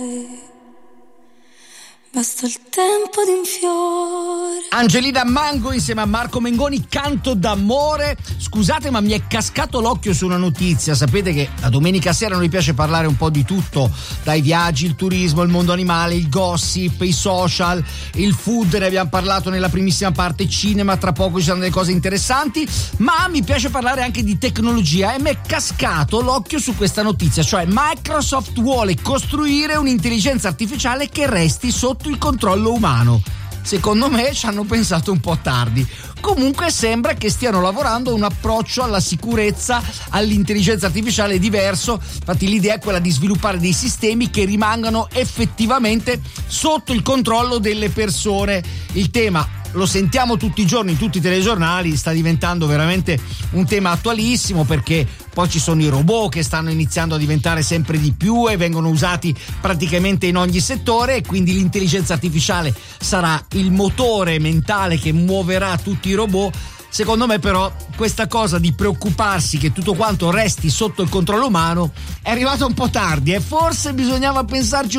Basta il tempo di un fiore. Angelina Mango insieme a Marco Mengoni, Canto d'amore. Scusate, ma mi è cascato l'occhio su una notizia. Sapete che la domenica sera a noi piace parlare un po' di tutto, dai viaggi, il turismo, il mondo animale, il gossip, i social, il food, ne abbiamo parlato nella primissima parte, cinema, tra poco ci saranno delle cose interessanti, ma mi piace parlare anche di tecnologia e mi è cascato l'occhio su questa notizia, cioè Microsoft vuole costruire un'intelligenza artificiale che resti sotto il controllo umano. Secondo me ci hanno pensato un po' tardi. Comunque sembra che stiano lavorando a un approccio alla sicurezza, all'intelligenza artificiale diverso. Infatti l'idea è quella di sviluppare dei sistemi che rimangano effettivamente sotto il controllo delle persone. Il tema lo sentiamo tutti i giorni in tutti i telegiornali, sta diventando veramente un tema attualissimo, perché poi ci sono i robot che stanno iniziando a diventare sempre di più e vengono usati praticamente in ogni settore, e quindi l'intelligenza artificiale sarà il motore mentale che muoverà tutti i robot. Secondo me però questa cosa di preoccuparsi che tutto quanto resti sotto il controllo umano è arrivata un po' tardi e forse bisognava pensarci